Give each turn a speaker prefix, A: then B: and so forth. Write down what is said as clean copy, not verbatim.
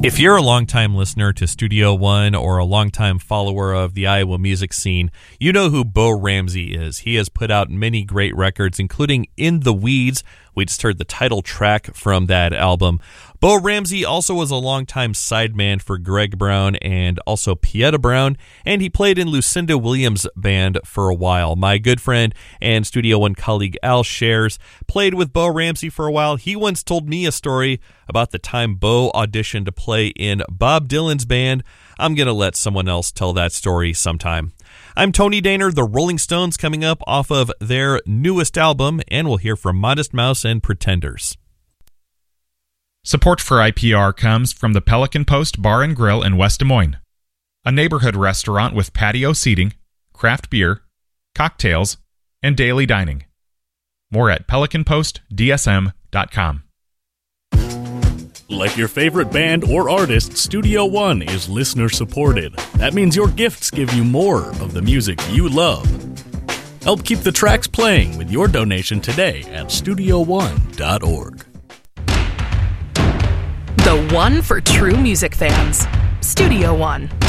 A: If you're a longtime listener to Studio One or a longtime follower of the Iowa music scene, you know who Bo Ramsey is. He has put out many great records, including In the Weeds. We just heard the title track from that album. Bo Ramsey also was a longtime sideman for Greg Brown and also Pieta Brown, and he played in Lucinda Williams' band for a while. My good friend and Studio One colleague Al Shares played with Bo Ramsey for a while. He once told me a story about the time Bo auditioned to play in Bob Dylan's band. I'm going to let someone else tell that story sometime. I'm Tony Daner. The Rolling Stones coming up off of their newest album, and we'll hear from Modest Mouse and Pretenders.
B: Support for IPR comes from the Pelican Post Bar and Grill in West Des Moines, a neighborhood restaurant with patio seating, craft beer, cocktails, and daily dining. More at pelicanpostdsm.com.
C: Like your favorite band or artist, Studio One is listener-supported. That means your gifts give you more of the music you love. Help keep the tracks playing with your donation today at StudioOne.org.
D: The one for true music fans. Studio One.